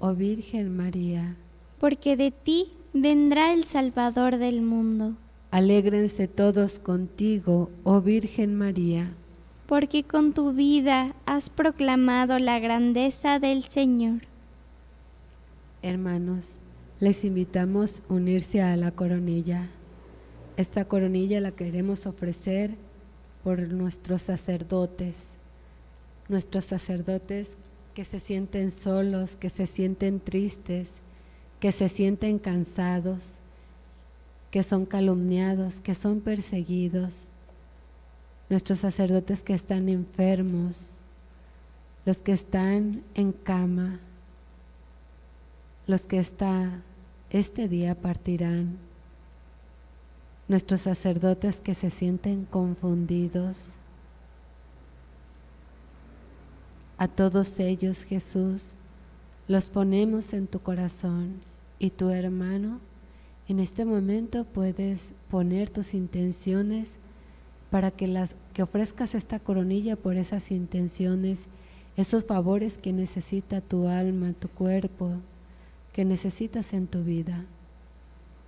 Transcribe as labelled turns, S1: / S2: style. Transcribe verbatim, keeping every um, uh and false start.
S1: oh Virgen María.
S2: porque de ti vendrá el Salvador del mundo.
S1: Alégrense todos contigo, oh Virgen María.
S2: Porque con tu vida has proclamado la grandeza del Señor.
S1: Hermanos, les invitamos a unirse a la coronilla. Esta coronilla la queremos ofrecer por nuestros sacerdotes, nuestros sacerdotes que se sienten solos, que se sienten tristes, que se sienten cansados, que son calumniados, que son perseguidos, nuestros sacerdotes que están enfermos, los que están en cama, los que está, este día partirán, nuestros sacerdotes que se sienten confundidos. A todos ellos, Jesús, los ponemos en tu corazón, y tu hermano, en este momento puedes poner tus intenciones para que, las, que ofrezcas esta coronilla por esas intenciones, esos favores que necesita tu alma, tu cuerpo, que necesitas en tu vida.